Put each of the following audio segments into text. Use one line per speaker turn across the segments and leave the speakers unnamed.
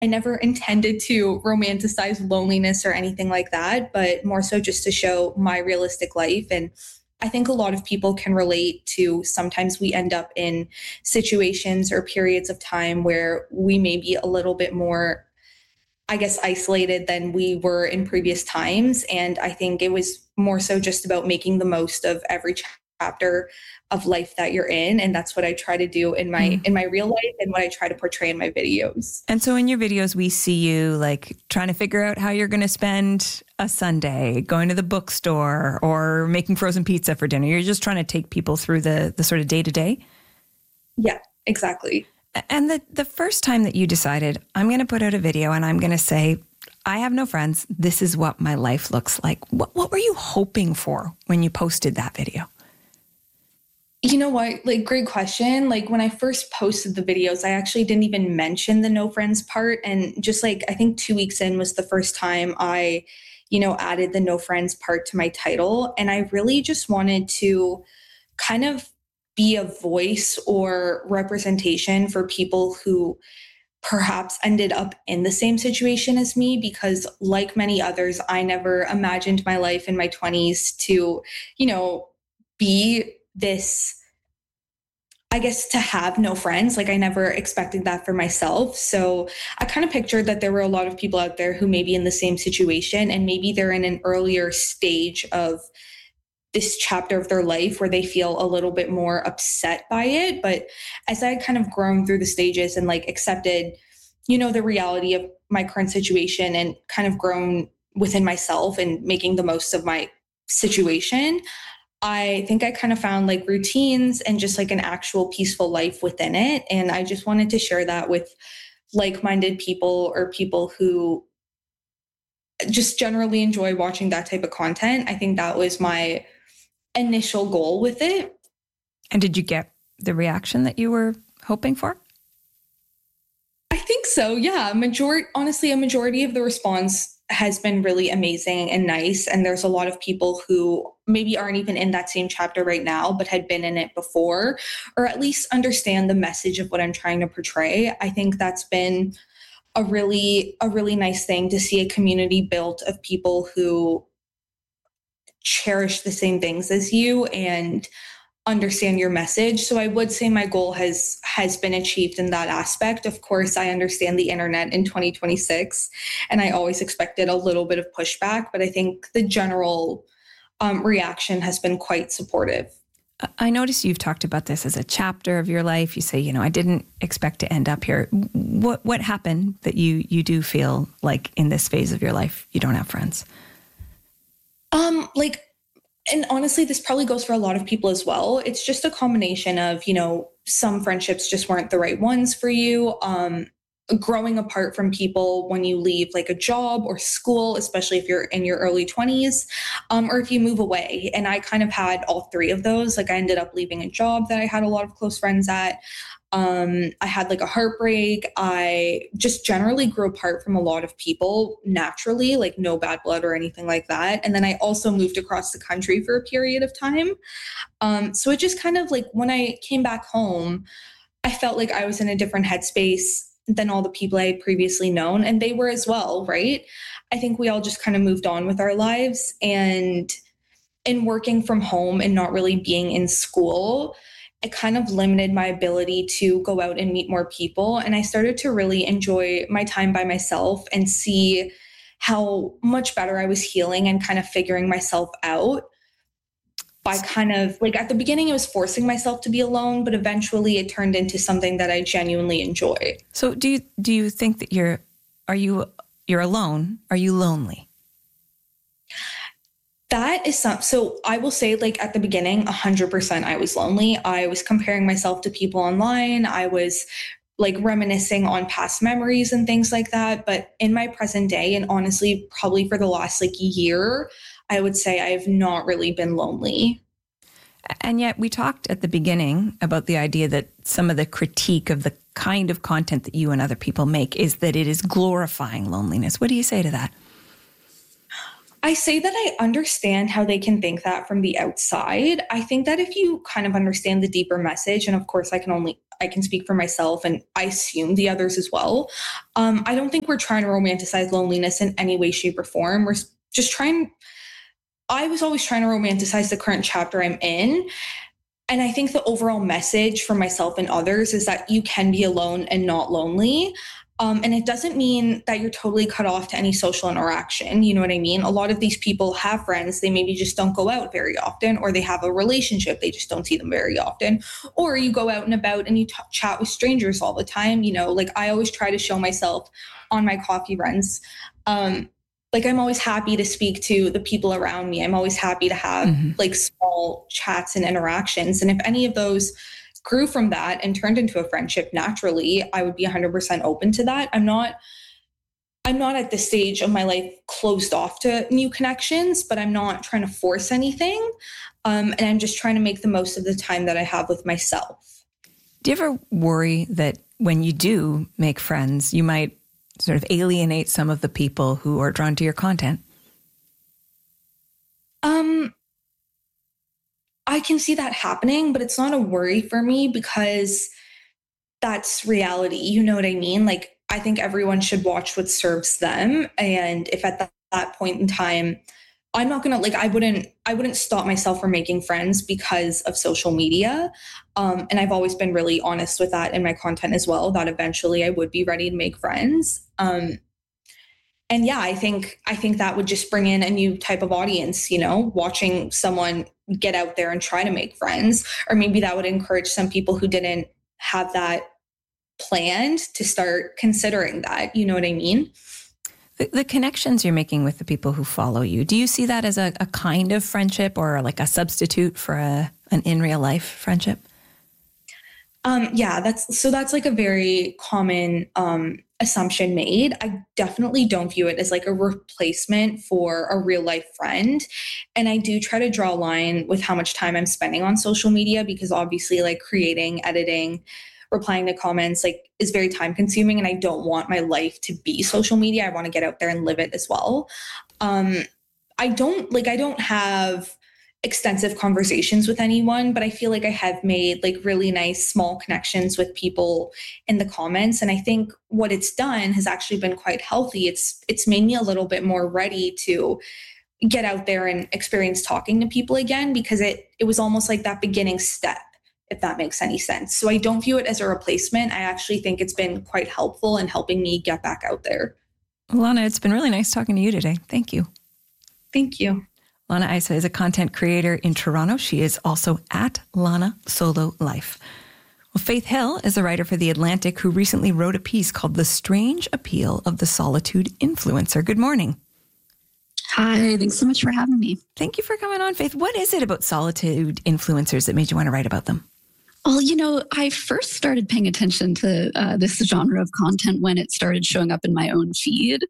I never intended to romanticize loneliness or anything like that, but more so just to show my realistic life. And I think a lot of people can relate to sometimes we end up in situations or periods of time where we may be a little bit more, I guess, isolated than we were in previous times. And I think it was more so just about making the most of every chapter of life that you're in. And that's what I try to do in my real life and what I try to portray in my videos.
And so in your videos, we see you like trying to figure out how you're going to spend a Sunday, going to the bookstore or making frozen pizza for dinner. You're just trying to take people through the sort of day to day.
Yeah, exactly.
And the first time that you decided, I'm going to put out a video and I'm going to say, I have no friends. This is what my life looks like. What were you hoping for when you posted that video?
You know what? Like, great question. Like, when I first posted the videos, I actually didn't even mention the no friends part. And just like, I think 2 weeks in was the first time I, added the no friends part to my title. And I really just wanted to kind of be a voice or representation for people who perhaps ended up in the same situation as me, because like many others, I never imagined my life in my 20s to, be this, I guess, to have no friends. Like, I never expected that for myself. So I kind of pictured that there were a lot of people out there who may be in the same situation, and maybe they're in an earlier stage of this chapter of their life where they feel a little bit more upset by it. But as I kind of grown through the stages and like accepted, the reality of my current situation and kind of grown within myself and making the most of my situation, I think I kind of found like routines and just like an actual peaceful life within it. And I just wanted to share that with like-minded people or people who just generally enjoy watching that type of content. I think that was my initial goal with it.
And did you get the reaction that you were hoping for?
I think so. Yeah. Honestly, a majority of the response has been really amazing and nice. And there's a lot of people who maybe aren't even in that same chapter right now, but had been in it before, or at least understand the message of what I'm trying to portray. I think that's been a really nice thing to see, a community built of people who cherish the same things as you and understand your message. So I would say my goal has been achieved in that aspect. Of course, I understand the internet in 2026, and I always expected a little bit of pushback, but I think the general reaction has been quite supportive.
I notice you've talked about this as a chapter of your life. You say, I didn't expect to end up here. What happened that you do feel like in this phase of your life you don't have friends?
And honestly, this probably goes for a lot of people as well. It's just a combination of, some friendships just weren't the right ones for you. Growing apart from people when you leave like a job or school, especially if you're in your early 20s, or if you move away. And I kind of had all three of those. Like, I ended up leaving a job that I had a lot of close friends at. I had like a heartbreak. I just generally grew apart from a lot of people naturally, like no bad blood or anything like that. And then I also moved across the country for a period of time. So it just kind of like, when I came back home, I felt like I was in a different headspace than all the people I had previously known. And they were as well, right? I think we all just kind of moved on with our lives. And in working from home and not really being in school, it kind of limited my ability to go out and meet more people. And I started to really enjoy my time by myself and see how much better I was healing and kind of figuring myself out by kind of like, at the beginning, it was forcing myself to be alone, but eventually it turned into something that I genuinely enjoy.
So do you think that you're alone? Are you lonely?
That is so I will say, like, at the beginning, 100% I was lonely. I was comparing myself to people online. I was like reminiscing on past memories and things like that. But in my present day, and honestly, probably for the last like year, I would say I have not really been lonely.
And yet we talked at the beginning about the idea that some of the critique of the kind of content that you and other people make is that it is glorifying loneliness. What do you say to that?
I say that I understand how they can think that from the outside. I think that if you kind of understand the deeper message, and of course I can only I can speak for myself, and I assume the others as well. I don't think we're trying to romanticize loneliness in any way, shape, or form. We're just I was always trying to romanticize the current chapter I'm in. And I think the overall message for myself and others is that you can be alone and not lonely. And it doesn't mean that you're totally cut off to any social interaction. You know what I mean? A lot of these people have friends. They maybe just don't go out very often, or they have a relationship. They just don't see them very often. Or you go out and about and you chat with strangers all the time. You know, like I always try to show myself on my coffee runs. Like I'm always happy to speak to the people around me. I'm always happy to have like small chats and interactions. And if any of those grew from that and turned into a friendship naturally, I would be 100% open to that. I'm not at this stage of my life closed off to new connections, but I'm not trying to force anything. And I'm just trying to make the most of the time that I have with myself.
Do you ever worry that when you do make friends, you might sort of alienate some of the people who are drawn to your content?
I can see that happening, but it's not a worry for me because that's reality. You know what I mean? Like, I think everyone should watch what serves them. And if at that point in time, I'm not going to like, I wouldn't stop myself from making friends because of social media. And I've always been really honest with that in my content as well, that eventually I would be ready to make friends. And yeah, I think that would just bring in a new type of audience, you know, watching someone get out there and try to make friends, or maybe that would encourage some people who didn't have that planned to start considering that. You know what I mean?
The connections you're making with the people who follow you, do you see that as a kind of friendship or like a substitute for an in real life friendship?
Yeah, that's like a very common assumption made. I definitely don't view it as like a replacement for a real life friend. And I do try to draw a line with how much time I'm spending on social media, because obviously like creating, editing, replying to comments like is very time consuming, and I don't want my life to be social media. I want to get out there and live it as well. I don't have extensive conversations with anyone, but I feel like I have made like really nice small connections with people in the comments. And I think what it's done has actually been quite healthy. It's made me a little bit more ready to get out there and experience talking to people again, because it was almost like that beginning step, if that makes any sense. So I don't view it as a replacement. I actually think it's been quite helpful in helping me get back out there.
Lana, it's been really nice talking to you today. Thank you.
Thank you.
Lana Isa is a content creator in Toronto. She is also at Lana Solo Life. Well, Faith Hill is a writer for The Atlantic who recently wrote a piece called The Strange Appeal of the Solitude Influencer. Good morning.
Hi, thanks so much for having me.
Thank you for coming on, Faith. What is it about solitude influencers that made you want to write about them?
Well, you know, I first started paying attention to this genre of content when it started showing up in my own feed.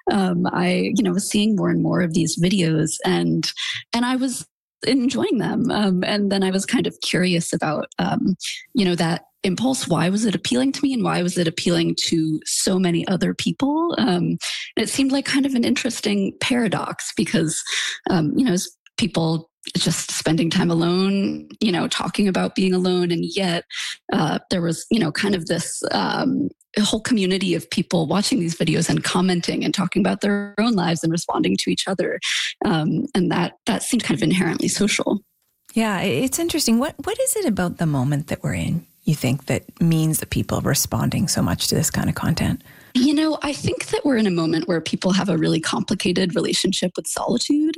I was seeing more and more of these videos, and I was enjoying them. And then I was kind of curious about, that impulse. Why was it appealing to me, and why was it appealing to so many other people? And it seemed like kind of an interesting paradox because, as people just spending time alone, talking about being alone. And yet there was, kind of this whole community of people watching these videos and commenting and talking about their own lives and responding to each other. And that seemed kind of inherently social.
Yeah, it's interesting. What is it about the moment that we're in, you think, that means that people are responding so much to this kind of content?
I think that we're in a moment where people have a really complicated relationship with solitude.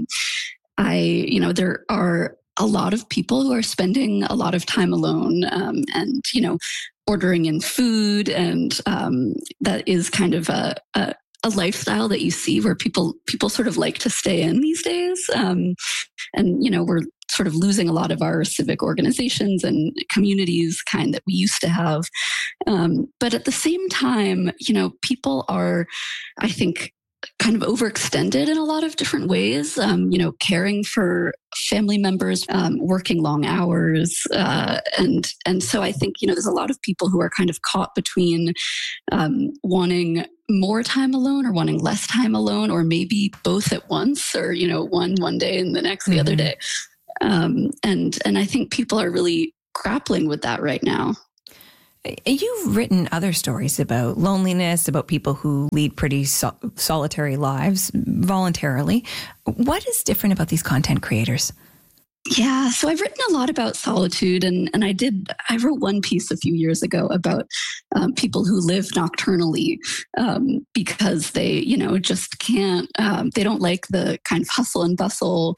There are a lot of people who are spending a lot of time alone, and, ordering in food. And that is kind of a lifestyle that you see where people sort of like to stay in these days. And, we're sort of losing a lot of our civic organizations and communities kind that we used to have. But at the same time, people are, I think, kind of overextended in a lot of different ways, caring for family members, working long hours. And so I think, there's a lot of people who are kind of caught between wanting more time alone or wanting less time alone, or maybe both at once, or, one day and the next the other day. And I think people are really grappling with that right now.
You've written other stories about loneliness, about people who lead pretty solitary lives voluntarily. What is different about these content creators?
Yeah, so I've written a lot about solitude, and I wrote one piece a few years ago about people who live nocturnally because they, just can't, they don't like the kind of hustle and bustle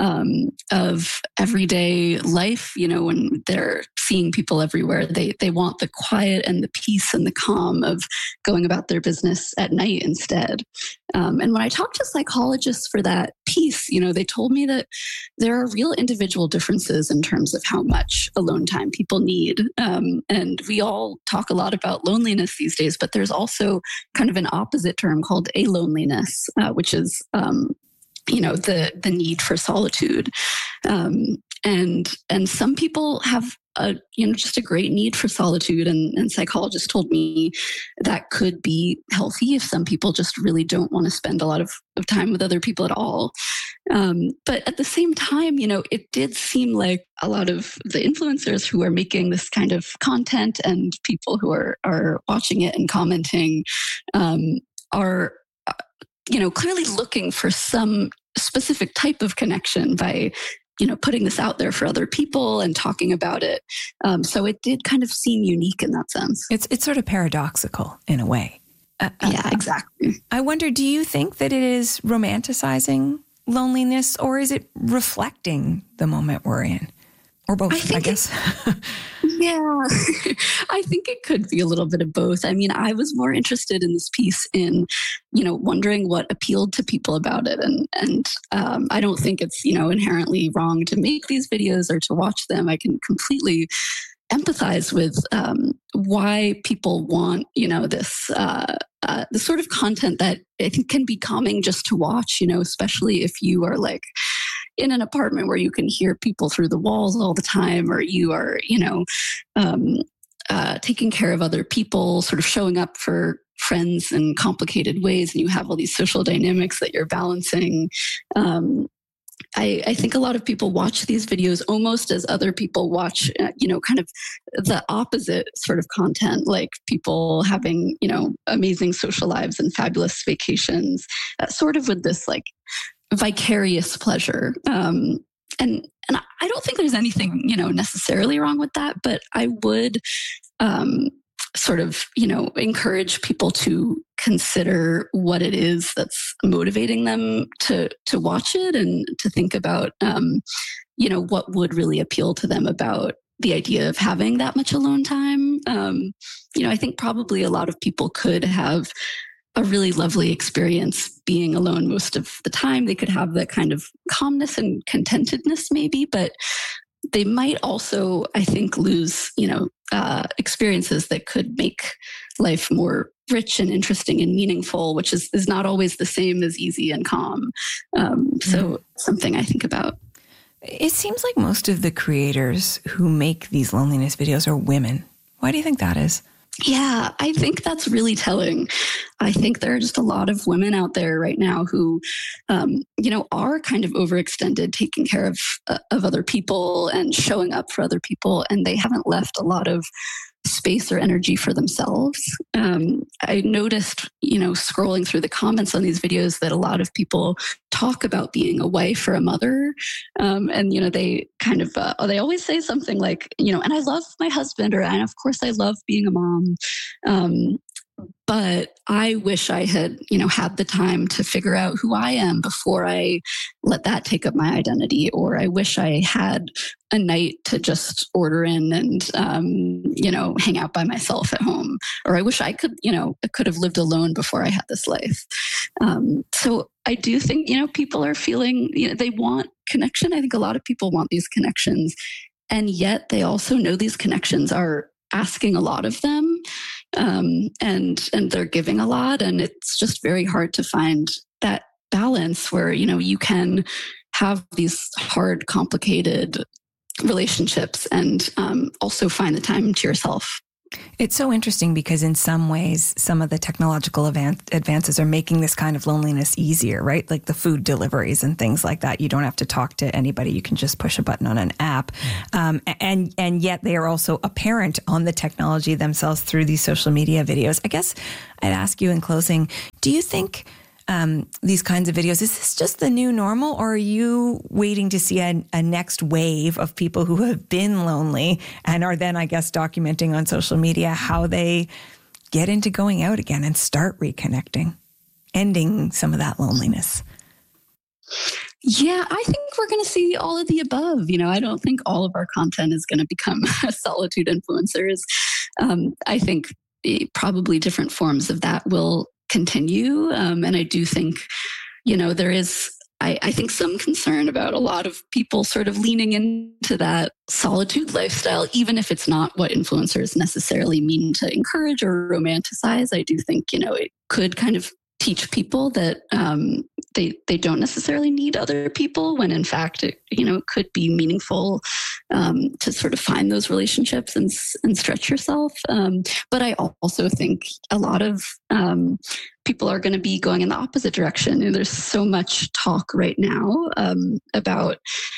of everyday life, when they're seeing people everywhere. They want the quiet and the peace and the calm of going about their business at night instead. And when I talked to psychologists for that piece, they told me that there are real individual differences in terms of how much alone time people need. And we all talk a lot about loneliness these days, but there's also kind of an opposite term called aloneliness, which is, the need for solitude. And some people have just a great need for solitude. And psychologists told me that could be healthy if some people just really don't want to spend a lot of time with other people at all. But at the same time, it did seem like a lot of the influencers who are making this kind of content and people who are watching it and commenting are clearly looking for some specific type of connection by putting this out there for other people and talking about it. So it did kind of seem unique in that sense.
It's sort of paradoxical in a way.
Yeah, exactly.
I wonder, do you think that it is romanticizing loneliness, or is it reflecting the moment we're in? Or both, I guess.
Yeah, I think it could be a little bit of both. I mean, I was more interested in this piece in, wondering what appealed to people about it. And I don't think it's, inherently wrong to make these videos or to watch them. I can completely empathize with why people want, this the sort of content that I think can be calming just to watch, especially if you are like in an apartment where you can hear people through the walls all the time, or you are, taking care of other people, sort of showing up for friends in complicated ways, and you have all these social dynamics that you're balancing. I think a lot of people watch these videos almost as other people watch, kind of the opposite sort of content, like people having, amazing social lives and fabulous vacations, sort of with this like vicarious pleasure. And I don't think there's anything, necessarily wrong with that, but I would sort of, encourage people to consider what it is that's motivating them to watch it, and to think about, what would really appeal to them about the idea of having that much alone time. I think probably a lot of people could have a really lovely experience being alone most of the time. They could have that kind of calmness and contentedness maybe, but they might also, I think, lose, experiences that could make life more rich and interesting and meaningful, which is not always the same as easy and calm. So something I think about.
It seems like most of the creators who make these loneliness videos are women. Why do you think that is?
Yeah, I think that's really telling. I think there are just a lot of women out there right now who, are kind of overextended, taking care of other people and showing up for other people, and they haven't left a lot of space or energy for themselves. I noticed, scrolling through the comments on these videos, that a lot of people talk about being a wife or a mother. And, they kind of, they always say something like, and I love my husband, and of course I love being a mom. But I wish I had, had the time to figure out who I am before I let that take up my identity. Or I wish I had a night to just order in and, hang out by myself at home. Or I wish I could have lived alone before I had this life. So I do think, people are feeling, they want connection. I think a lot of people want these connections. And yet they also know these connections are asking a lot of them. And they're giving a lot, and it's just very hard to find that balance where, you can have these hard, complicated relationships and also find the time to yourself.
It's so interesting because in some ways, some of the technological advances are making this kind of loneliness easier, right? Like the food deliveries and things like that. You don't have to talk to anybody. You can just push a button on an app. And yet they are also apparent on the technology themselves through these social media videos. I guess I'd ask you in closing, do you think these kinds of videos, is this just the new normal, or are you waiting to see a next wave of people who have been lonely and are then, I guess, documenting on social media how they get into going out again and start reconnecting, ending some of that loneliness?
Yeah, I think we're going to see all of the above. I don't think all of our content is going to become solitude influencers. I think probably different forms of that will continue. And I do think, there is, I think, some concern about a lot of people sort of leaning into that solitude lifestyle, even if it's not what influencers necessarily mean to encourage or romanticize. I do think, it could kind of teach people that they don't necessarily need other people, when in fact it could be meaningful to sort of find those relationships and stretch yourself. But I also think a lot of people are going to be going in the opposite direction. There's so much talk right now about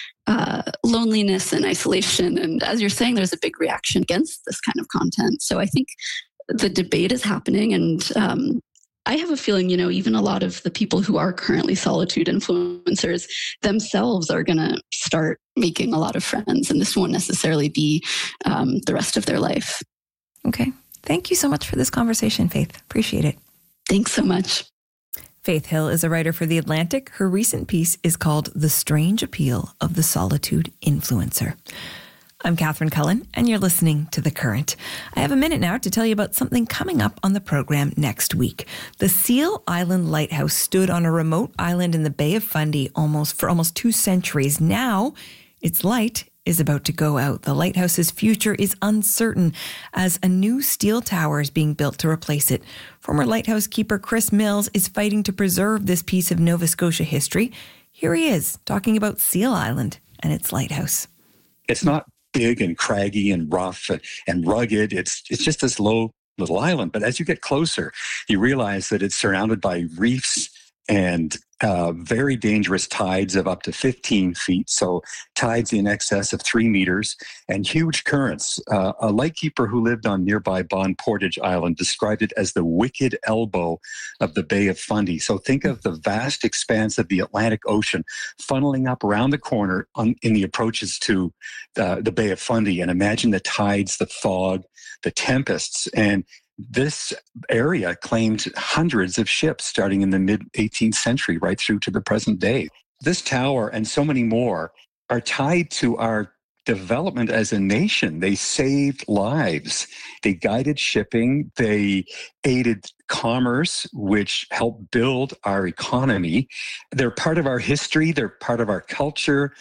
loneliness and isolation, and as you're saying, there's a big reaction against this kind of content. So I think the debate is happening, and I have a feeling, even a lot of the people who are currently solitude influencers themselves are going to start making a lot of friends, and this won't necessarily be the rest of their life.
Okay. Thank you so much for this conversation, Faith. Appreciate it.
Thanks so much.
Faith Hill is a writer for The Atlantic. Her recent piece is called The Strange Appeal of the Solitude Influencer. I'm Catherine Cullen, and you're listening to The Current. I have a minute now to tell you about something coming up on the program next week. The Seal Island Lighthouse stood on a remote island in the Bay of Fundy for almost 2 centuries. Now, its light is about to go out. The lighthouse's future is uncertain as a new steel tower is being built to replace it. Former lighthouse keeper Chris Mills is fighting to preserve this piece of Nova Scotia history. Here he is talking about Seal Island and its lighthouse.
It's not big and craggy and rough and rugged. It's just this low little island. But as you get closer, you realize that it's surrounded by reefs and very dangerous tides of up to 15 feet. So tides in excess of 3 meters and huge currents. A lightkeeper who lived on nearby Bon Portage Island described it as the wicked elbow of the Bay of Fundy. So think of the vast expanse of the Atlantic Ocean funneling up around the corner in the approaches to the Bay of Fundy, and imagine the tides, the fog, the tempests. And this area claimed hundreds of ships starting in the mid-18th century right through to the present day. This tower and so many more are tied to our development as a nation. They saved lives. They guided shipping. They aided commerce, which helped build our economy. They're part of our history. They're part of our culture.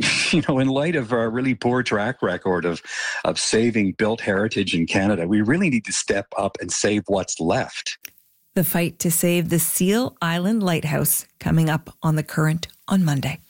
In light of our really poor track record of saving built heritage in Canada, we really need to step up and save what's left.
The fight to save the Seal Island Lighthouse coming up on The Current on Monday.